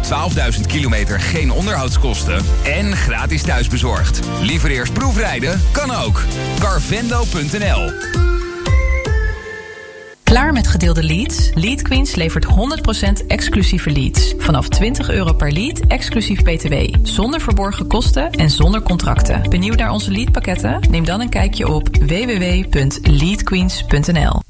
tot 12.000 kilometer geen onderhoudskosten en gratis thuisbezorgd. Liever eerst proefrijden? Kan ook. Carvendo.nl. Klaar met gedeelde leads? Lead Queens levert 100% exclusieve leads. Vanaf €20 per lead, exclusief BTW. Zonder verborgen kosten en zonder contracten. Benieuwd naar onze leadpakketten? Neem dan een kijkje op www.leadqueens.nl.